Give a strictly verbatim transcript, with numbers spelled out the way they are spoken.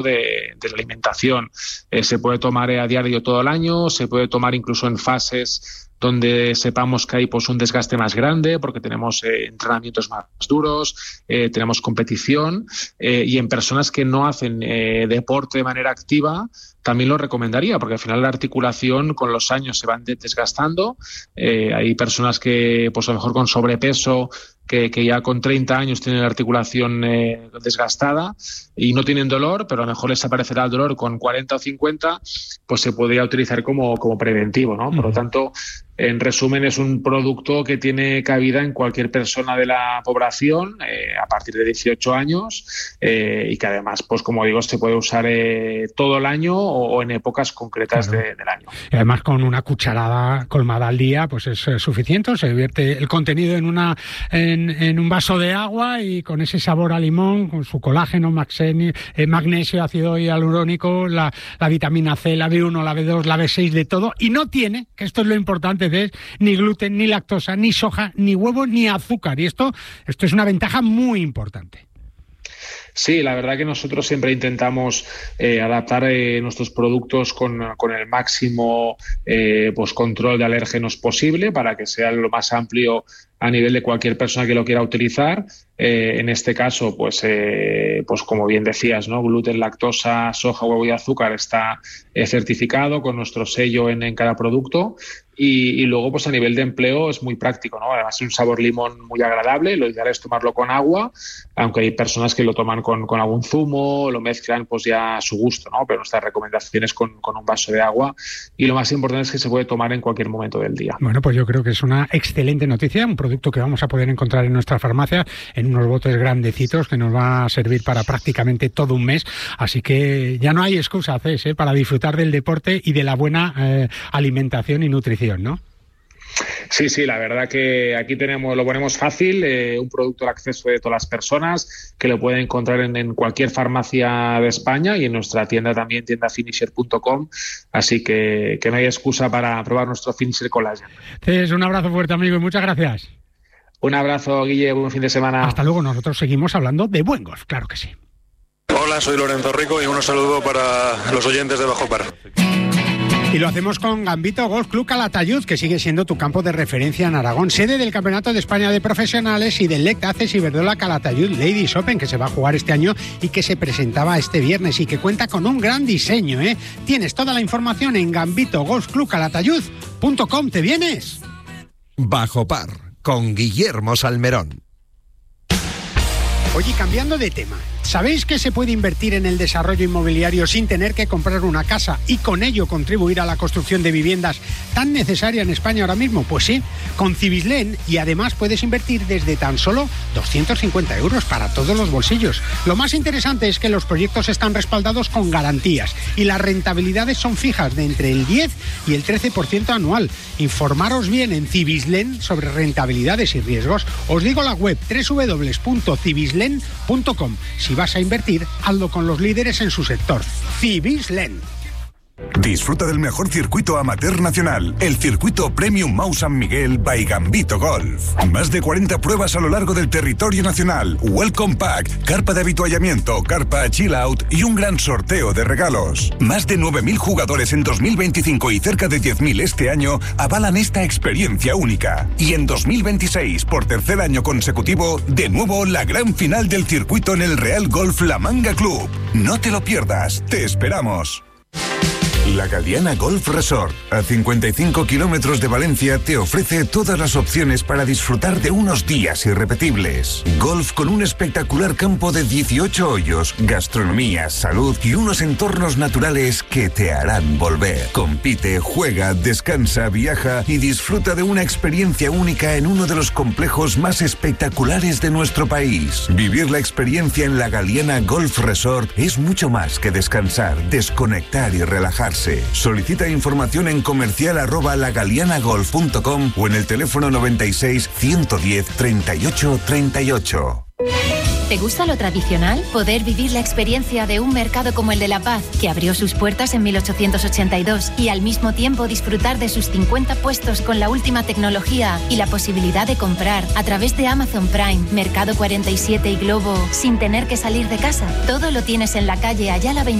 De, de la alimentación. Eh, se puede tomar a diario todo el año, se puede tomar incluso en fases donde sepamos que hay pues un desgaste más grande porque tenemos eh, entrenamientos más duros, eh, tenemos competición eh, y en personas que no hacen eh, deporte de manera activa también lo recomendaría porque al final la articulación con los años se van desgastando. Eh, hay personas que pues a lo mejor con sobrepeso Que, que ya con treinta años tienen la articulación eh, desgastada y no tienen dolor, pero a lo mejor les aparecerá el dolor con cuarenta o cincuenta, pues se podría utilizar como, como preventivo, ¿no? Por lo tanto, en resumen, es un producto que tiene cabida en cualquier persona de la población eh, a partir de dieciocho años eh, y que además, pues como digo, se puede usar eh, todo el año o, o en épocas concretas claro. de, del año. Y además con una cucharada colmada al día, pues es eh, suficiente, se vierte el contenido en una en, en un vaso de agua y con ese sabor a limón, con su colágeno, maxenio, eh, magnesio, ácido hialurónico, la, la vitamina C, la B uno, la B dos, la B seis, de todo, y no tiene, que esto es lo importante, de ni gluten, ni lactosa, ni soja, ni huevo, ni azúcar, y esto, esto es una ventaja muy importante. Sí, la verdad que nosotros siempre intentamos eh, adaptar eh, nuestros productos con, con el máximo eh, pues control de alérgenos posible para que sea lo más amplio a nivel de cualquier persona que lo quiera utilizar. Eh, en este caso, pues, eh, pues como bien decías, ¿no? Gluten, lactosa, soja, huevo y azúcar está eh, certificado con nuestro sello en, en cada producto. Y, y luego, pues a nivel de empleo es muy práctico, ¿no? Además es un sabor limón muy agradable. Lo ideal es tomarlo con agua, aunque hay personas que lo toman con, con algún zumo, lo mezclan pues ya a su gusto, ¿no? Pero nuestra recomendación es con, con un vaso de agua. Y lo más importante es que se puede tomar en cualquier momento del día. Bueno, pues yo creo que es una excelente noticia, un producto que vamos a poder encontrar en nuestra farmacia en unos botes grandecitos que nos va a servir para prácticamente todo un mes. Así que ya no hay excusa, Cés, ¿eh? para disfrutar del deporte y de la buena eh, alimentación y nutrición, ¿no? Sí, sí, la verdad que aquí tenemos, lo ponemos fácil, eh, un producto al acceso de todas las personas que lo pueden encontrar en, en cualquier farmacia de España y en nuestra tienda también, tienda finisher punto com, así que, que no hay excusa para probar nuestro Finisher Collagen. Cés, un abrazo fuerte, amigo, y muchas gracias. Un abrazo, Guille, buen fin de semana. Hasta luego, nosotros seguimos hablando de buen golf, claro que sí. Hola, soy Lorenzo Rico y un saludo para los oyentes de Bajo Par. Y lo hacemos con Gambito Golf Club Calatayud, que sigue siendo tu campo de referencia en Aragón, sede del Campeonato de España de Profesionales y del L E C Aces Iberdrola Calatayud Ladies Open, que se va a jugar este año y que se presentaba este viernes y que cuenta con un gran diseño, ¿eh? Tienes toda la información en gambito golf club calatayud punto com. ¿Te vienes? Bajo Par, con Guillermo Salmerón. Oye, cambiando de tema, ¿sabéis que se puede invertir en el desarrollo inmobiliario sin tener que comprar una casa y con ello contribuir a la construcción de viviendas tan necesaria en España ahora mismo? Pues sí, con Cibislen, y además puedes invertir desde tan solo doscientos cincuenta euros para todos los bolsillos. Lo más interesante es que los proyectos están respaldados con garantías y las rentabilidades son fijas de entre el diez y el trece por ciento anual. Informaros bien en Cibislen sobre rentabilidades y riesgos. Os digo la web doble u doble u doble u punto cibislen punto com. Si vas a invertir, hazlo con los líderes en su sector. Cibislen. Disfruta del mejor circuito amateur nacional, el circuito Premium Mau San Miguel by Gambito Golf. Más de cuarenta pruebas a lo largo del territorio nacional, Welcome Pack, carpa de avituallamiento, carpa chill out y un gran sorteo de regalos. Más de nueve mil jugadores en dos mil veinticinco y cerca de diez mil este año avalan esta experiencia única. Y en dos mil veintiséis, por tercer año consecutivo, de nuevo la gran final del circuito en el Real Golf La Manga Club. No te lo pierdas, te esperamos. La Galiana Golf Resort, a cincuenta y cinco kilómetros de Valencia, te ofrece todas las opciones para disfrutar de unos días irrepetibles. Golf con un espectacular campo de dieciocho hoyos, gastronomía, salud y unos entornos naturales que te harán volver. Compite, juega, descansa, viaja y disfruta de una experiencia única en uno de los complejos más espectaculares de nuestro país. Vivir la experiencia en la Galiana Golf Resort es mucho más que descansar, desconectar y relajarse. Solicita información en comercial arroba lagalianagolf punto com o en el teléfono noventa y seis, ciento diez, treinta y ocho, treinta y ocho. ¿Te gusta lo tradicional? Poder vivir la experiencia de un mercado como el de La Paz, que abrió sus puertas en mil ochocientos ochenta y dos, y al mismo tiempo disfrutar de sus cincuenta puestos con la última tecnología y la posibilidad de comprar a través de Amazon Prime, Mercado cuarenta y siete y Globo sin tener que salir de casa. Todo lo tienes en la calle Ayala